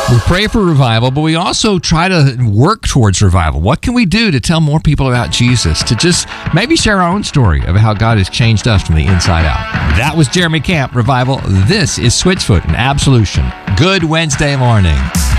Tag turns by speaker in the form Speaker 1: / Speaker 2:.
Speaker 1: We pray for revival, but we also try to work towards revival. What can we do to tell more people about Jesus? To just maybe share our own story of how God has changed us from the inside out. That was Jeremy Camp, Revival. This is Switchfoot and Absolution. Good Wednesday morning.